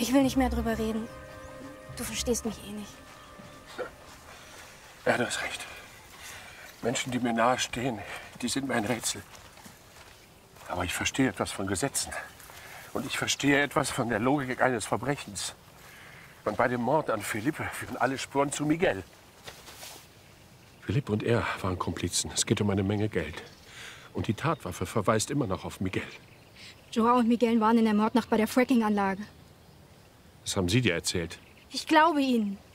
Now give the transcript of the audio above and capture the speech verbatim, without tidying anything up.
Ich will nicht mehr drüber reden. Du verstehst mich eh nicht. Ja, du hast recht. Menschen, die mir nahestehen, die sind mir ein Rätsel. Aber ich verstehe etwas von Gesetzen. Und ich verstehe etwas von der Logik eines Verbrechens. Und bei dem Mord an Felipe führen alle Spuren zu Miguel. Philipp und er waren Komplizen. Es geht um eine Menge Geld. Und die Tatwaffe verweist immer noch auf Miguel. Joao und Miguel waren in der Mordnacht bei der Fracking-Anlage. Das haben Sie dir erzählt. Ich glaube Ihnen.